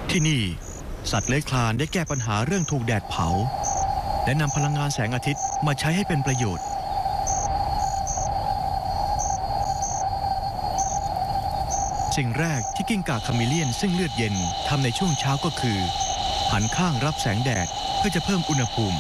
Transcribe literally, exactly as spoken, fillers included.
ที่นี่สัตว์เลื้อยคลานได้แก้ปัญหาเรื่องถูกแดดเผาและนำพลังงานแสงอาทิตย์มาใช้ให้เป็นประโยชน์สิ่งแรกที่กิ้งก่าคาเมเลียนซึ่งเลือดเย็นทำในช่วงเช้าก็คือหันข้างรับแสงแดดเพื่อจะเพิ่มอุณหภูมิ